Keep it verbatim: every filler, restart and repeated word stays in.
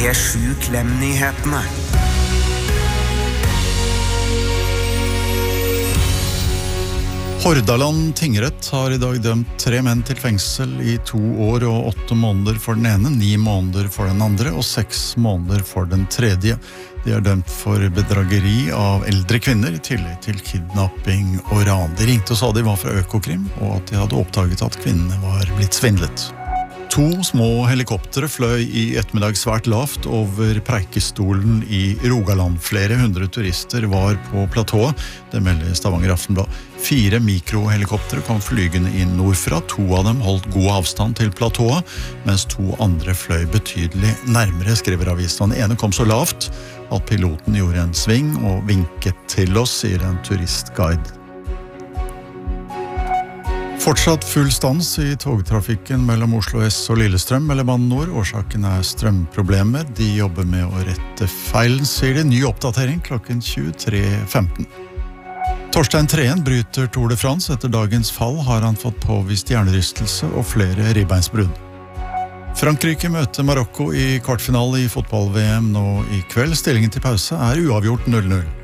P sju Klem-nyhetene. Hordaland tingrett har i dag dømt tre menn til fengsel i to år og åtte måneder for den ene, ni måneder for den andre og seks måneder for den tredje. De er dømt for bedrageri av eldre kvinner i tillegg til kidnapping og ran. De ringte og sa de var fra Økokrim, og at de hadde oppdaget at kvinnene var blitt svindlet. To små helikoptere fløy i ettermiddag svært lavt over Preikestolen i Rogaland. Flere hundre turister var på platået, det melder Stavanger Aftenblad. Fire mikrohelikoptere kom flygende inn nordfra. To av dem holdt god avstand til platået, mens to andre fløy betydelig nærmere, skriver avisen. Den ene kom så lavt at piloten gjorde en sving og vinket til oss, sier en turistguide. Fortsatt full stans i togtrafikken mellom Oslo S og Lillestrøm, melder Bane Nor. Årsaken er strømproblemer. De jobber med å rette feilen, sier de. Ny oppdatering klokken tjuetre femten. Torstein Treen bryter Tour de France. Etter dagens fall har han fått påvist hjernerystelse og flere ribbeinsbrudd. Frankrike møter Marokko i kvartfinale i fotball-V M nå i kveld. Stillingen til pause er uavgjort null null.